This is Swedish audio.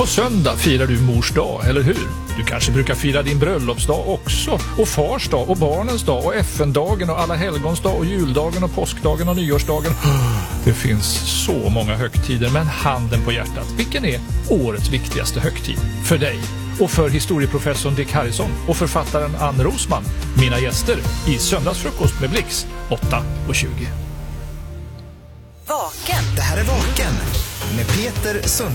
På söndag firar du mors dag, eller hur? Du kanske brukar fira din bröllopsdag också, och fars dag, och barnens dag, och FN-dagen, och alla helgons dag, och juldagen, och påskdagen, och nyårsdagen. Det finns så många högtider, men handen på hjärtat, vilken är årets viktigaste högtid för dig? Och för historieprofessorn Dick Harrison och författaren Ann Rosman, mina gäster i Söndagsfrukost med Blix 8:20. Vaken. Det här är Vaken med Peter Sund.